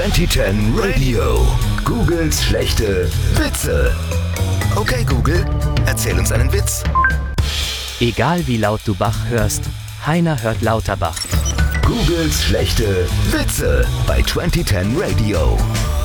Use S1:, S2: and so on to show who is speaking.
S1: 2010 Radio. Googles schlechte Witze. Okay, Google, erzähl uns einen Witz.
S2: Egal wie laut du Bach hörst, Heiner hört Lauterbach.
S1: Googles schlechte Witze bei 2010 Radio.